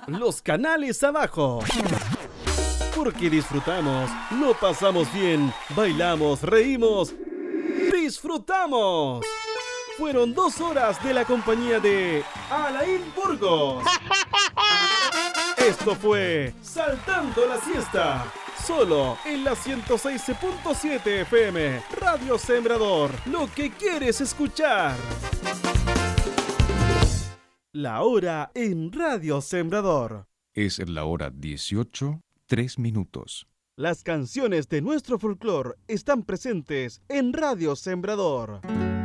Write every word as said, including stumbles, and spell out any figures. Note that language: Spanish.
los canales abajo. Porque disfrutamos, lo pasamos bien, bailamos, reímos, disfrutamos. Fueron dos horas de la compañía de Alain Burgos. Esto fue Saltando la Siesta, solo en la ciento seis punto siete F M, Radio Sembrador, lo que quieres escuchar. La hora en Radio Sembrador. Es la hora dieciocho, tres minutos. Las canciones de nuestro folclore están presentes en Radio Sembrador.